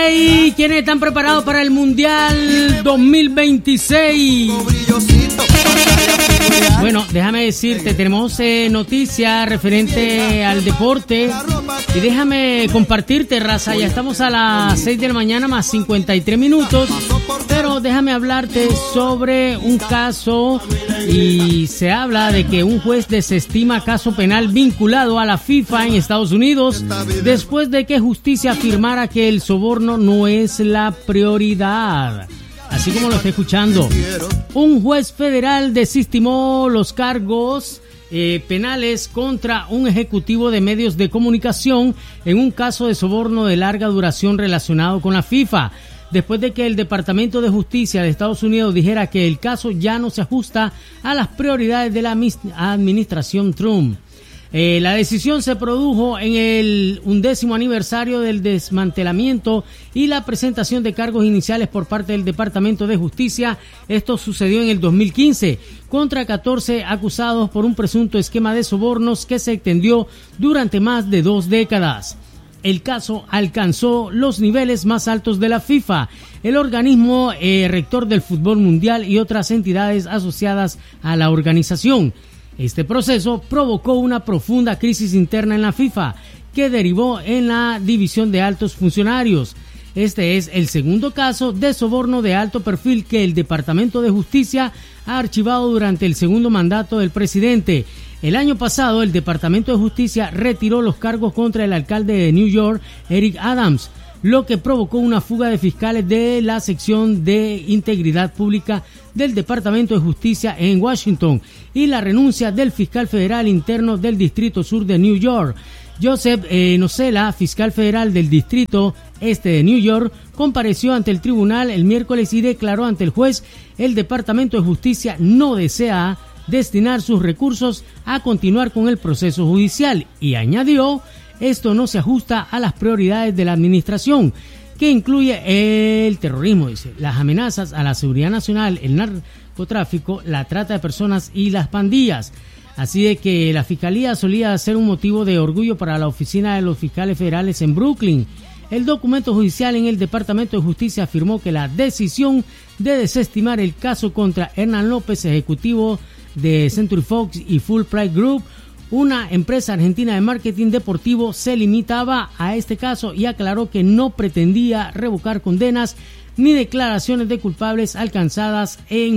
Hey, ¿quiénes están preparados para el Mundial 2026? Bueno, déjame decirte, tenemos noticias referente al deporte y déjame compartirte, raza, ya estamos a las 6 de la mañana más 53 minutos, pero déjame hablarte sobre un caso y se habla de que un juez desestima caso penal vinculado a la FIFA en Estados Unidos después de que justicia afirmara que el soborno no es la prioridad. Así como lo está escuchando, un juez federal desestimó los cargos penales contra un ejecutivo de medios de comunicación en un caso de soborno de larga duración relacionado con la FIFA, después de que el Departamento de Justicia de Estados Unidos dijera que el caso ya no se ajusta a las prioridades de la administración Trump. La decisión se produjo en el 11º aniversario del desmantelamiento y la presentación de cargos iniciales por parte del Departamento de Justicia. Esto sucedió en el 2015 contra 14 acusados por un presunto esquema de sobornos que se extendió durante más de 2 décadas. El caso alcanzó los niveles más altos de la FIFA, el organismo rector del fútbol mundial y otras entidades asociadas a la organización. Este proceso provocó una profunda crisis interna en la FIFA, que derivó en la división de altos funcionarios. Este es el segundo caso de soborno de alto perfil que el Departamento de Justicia ha archivado durante el segundo mandato del presidente. El año pasado, el Departamento de Justicia retiró los cargos contra el alcalde de New York, Eric Adams, lo que provocó una fuga de fiscales de la sección de integridad pública del Departamento de Justicia en Washington y la renuncia del fiscal federal interno del Distrito Sur de New York. Joseph Nocella, fiscal federal del Distrito Este de New York, compareció ante el tribunal el miércoles y declaró ante el juez: el Departamento de Justicia no desea destinar sus recursos a continuar con el proceso judicial, y añadió: esto no se ajusta a las prioridades de la administración, que incluye el terrorismo, dice, las amenazas a la seguridad nacional, el narcotráfico, la trata de personas y las pandillas. Así de que la fiscalía solía ser un motivo de orgullo para la oficina de los fiscales federales en Brooklyn. El documento judicial en el Departamento de Justicia afirmó que la decisión de desestimar el caso contra Hernán López, ejecutivo de Century Fox y Full Pride Group, una empresa argentina de marketing deportivo, se limitaba a este caso y aclaró que no pretendía revocar condenas ni declaraciones de culpables alcanzadas en